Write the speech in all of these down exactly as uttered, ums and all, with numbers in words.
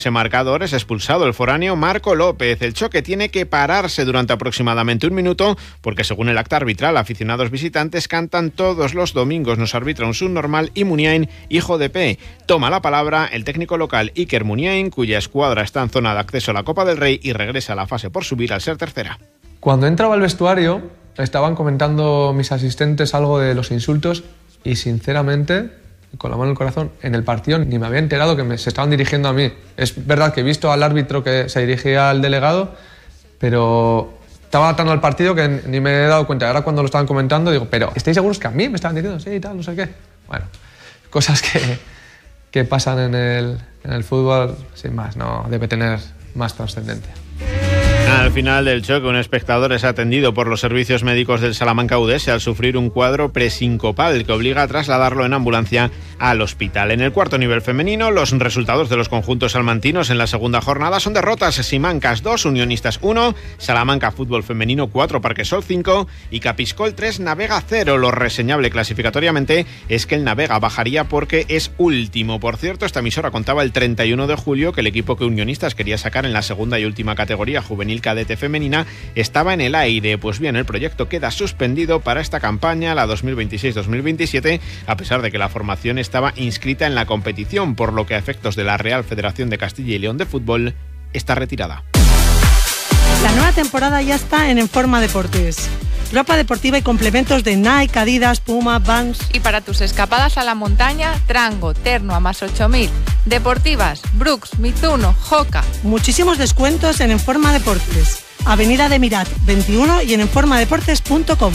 Ese marcador es expulsado el foráneo Marco López. El choque tiene que pararse durante aproximadamente un minuto porque, según el acta arbitral, aficionados visitantes cantan todos los domingos. Nos arbitra un subnormal y Muniain, hijo de P. Toma la palabra el técnico local Iker Muniain, cuya escuadra está en zona de acceso a la Copa del Rey y regresa a la fase por subir al ser tercera. Cuando entraba al vestuario estaban comentando mis asistentes algo de los insultos y, sinceramente, con la mano en el corazón, en el partido ni me había enterado que me, se estaban dirigiendo a mí. Es verdad que he visto al árbitro que se dirigía al delegado, pero estaba atando al partido que ni me he dado cuenta. Ahora cuando lo estaban comentando digo, pero ¿estáis seguros que a mí me estaban diciendo? Sí, y tal, no sé qué. Bueno, cosas que, que pasan en el, en el fútbol, sin más, no debe tener más trascendencia. Al final del choque, un espectador es atendido por los servicios médicos del Salamanca U D E S al sufrir un cuadro presincopal que obliga a trasladarlo en ambulancia al hospital. En el cuarto nivel femenino, los resultados de los conjuntos salmantinos en la segunda jornada son derrotas: Simancas dos, Unionistas uno, Salamanca Fútbol Femenino cuatro, Parquesol cinco y Capiscol tres, Navega cero. Lo reseñable clasificatoriamente es que el Navega bajaría porque es último. Por cierto, esta emisora contaba el treinta y uno de julio que el equipo que Unionistas quería sacar en la segunda y última categoría juvenil cadete femenina estaba en el aire. Pues bien, el proyecto queda suspendido para esta campaña, la dos mil veintiséis dos mil veintisiete, a pesar de que la formación estaba inscrita en la competición, por lo que a efectos de la Real Federación de Castilla y León de Fútbol está retirada. La nueva temporada ya está en Informa Deportes. Ropa deportiva y complementos de Nike, Adidas, Puma, Vans. Y para tus escapadas a la montaña, Trango, Terno a más ocho mil. Deportivas, Brooks, Mizuno, Hoka. Muchísimos descuentos en Informa Deportes. Avenida de Mirat veintiuno y en informadeportes punto com.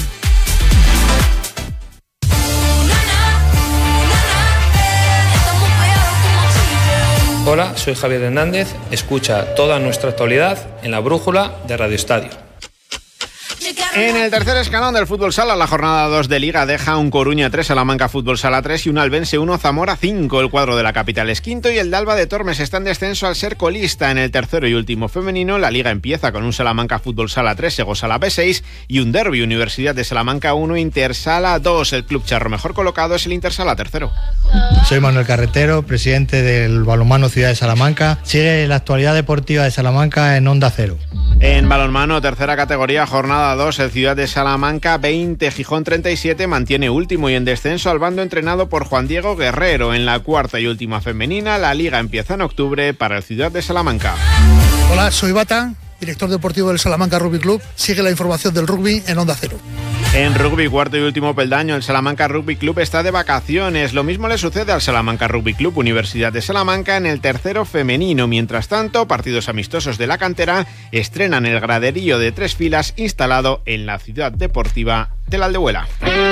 Hola, soy Javier Hernández. Escucha toda nuestra actualidad en La Brújula de Radio Estadio. En el tercer escalón del fútbol sala, la jornada dos de Liga deja un Coruña tres, Salamanca Fútbol Sala tres y un Albense uno, Zamora cinco. El cuadro de la capital es quinto y el de Alba de Tormes está en descenso al ser colista. En el tercero y último femenino, la Liga empieza con un Salamanca Fútbol Sala tres, Sego Sala B seis y un derbi, Universidad de Salamanca uno, Intersala dos. El club charro mejor colocado es el Intersala tercero. Soy Manuel Carretero, presidente del Balonmano Ciudad de Salamanca. Sigue la actualidad deportiva de Salamanca en Onda Cero. En balonmano, tercera categoría, jornada dos, el Ciudad de Salamanca veinte, Gijón treinta y siete mantiene último y en descenso al bando entrenado por Juan Diego Guerrero. En la cuarta y última femenina, la Liga empieza en octubre para el Ciudad de Salamanca. Hola, soy Bata, director deportivo del Salamanca Rugby Club. Sigue la información del rugby en Onda Cero. En rugby, cuarto y último peldaño, el Salamanca Rugby Club está de vacaciones. Lo mismo le sucede al Salamanca Rugby Club Universidad de Salamanca en el tercero femenino. Mientras tanto, partidos amistosos de la cantera estrenan el graderío de tres filas instalado en la ciudad deportiva de la Aldehuela.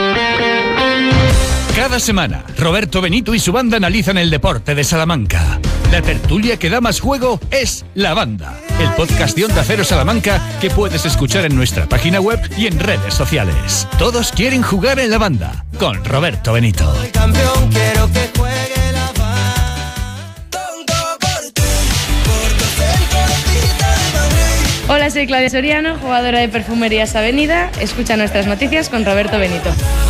Cada semana, Roberto Benito y su banda analizan el deporte de Salamanca. La tertulia que da más juego es La Banda, el podcast de Onda Cero Salamanca que puedes escuchar en nuestra página web y en redes sociales. Todos quieren jugar en La Banda, con Roberto Benito. Campeón, quiero que juegue la Hola, soy Claudia Soriano, jugadora de Perfumerías Avenida. Escucha nuestras noticias con Roberto Benito.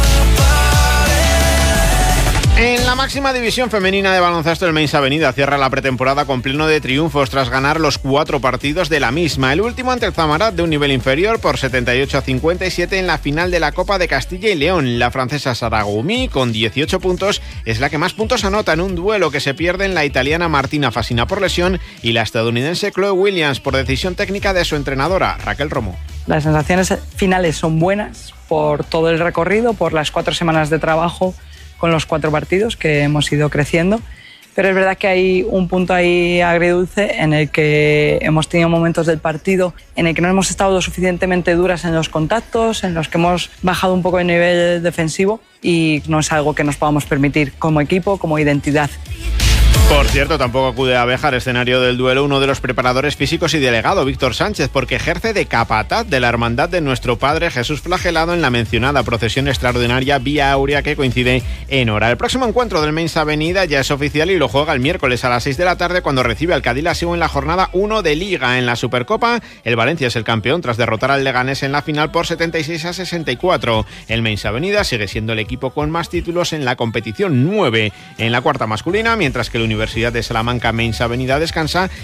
En la máxima división femenina de baloncesto, el Mainz Avenida cierra la pretemporada con pleno de triunfos tras ganar los cuatro partidos de la misma. El último ante el Zamarat de un nivel inferior por setenta y ocho a cincuenta y siete en la final de la Copa de Castilla y León. La francesa Sara Goumi, con dieciocho puntos, es la que más puntos anota en un duelo que se pierde en la italiana Martina Fasina por lesión y la estadounidense Chloe Williams por decisión técnica de su entrenadora, Raquel Romo. Las sensaciones finales son buenas por todo el recorrido, por las cuatro semanas de trabajo con los cuatro partidos que hemos ido creciendo, pero es verdad que hay un punto ahí agridulce en el que hemos tenido momentos del partido en el que no hemos estado lo suficientemente duras en los contactos, en los que hemos bajado un poco el nivel defensivo y no es algo que nos podamos permitir como equipo, como identidad. Por cierto, tampoco acude a Béjar, escenario del duelo, uno de los preparadores físicos y delegado, Víctor Sánchez, porque ejerce de capataz de la Hermandad de Nuestro Padre Jesús Flagelado en la mencionada procesión extraordinaria Vía Áurea que coincide en hora. El próximo encuentro del Mainz Avenida ya es oficial y lo juega el miércoles a las seis de la tarde cuando recibe al Cadillacíu en la jornada uno de Liga. En la Supercopa, el Valencia es el campeón tras derrotar al Leganés en la final por setenta y seis a sesenta y cuatro. El Mainz Avenida sigue siendo el equipo con más títulos en la competición, nueve en la cuarta masculina, mientras que el Universidad de Salamanca Mains Avenida descansa